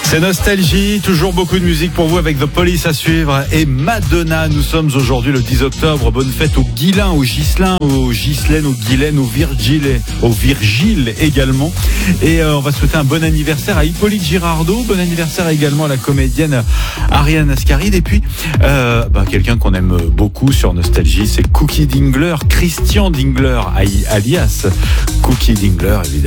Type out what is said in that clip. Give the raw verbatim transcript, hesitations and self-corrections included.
C'est Nostalgie, toujours beaucoup de musique pour vous avec The Police à suivre et Madonna. Nous sommes aujourd'hui le dix octobre. Bonne fête aux Guilain, aux Ghislain, aux Ghislaine, aux Guylaine, aux Virgile, aux Virgile également. Et euh, on va souhaiter un bon anniversaire à Hippolyte Girardot. Bon anniversaire également à la comédienne Ariane Ascaride. Et puis, euh, bah, quelqu'un qu'on aime beaucoup sur Nostalgie, c'est Cookie Dingler, Christian Dingler, alias Cookie Dingler évidemment.